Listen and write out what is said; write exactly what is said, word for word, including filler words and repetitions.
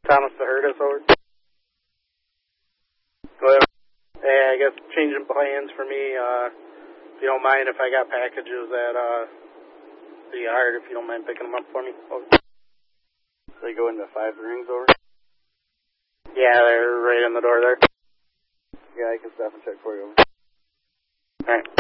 Thomas the Herdis, over. Go ahead. Hey, I guess changing plans for me, uh, if you don't mind, if I got packages at, uh, the yard, if you don't mind picking them up for me, over. They go into five rings, over? Yeah, they're right in the door there. Yeah, I can stop and check for you, over. Alright.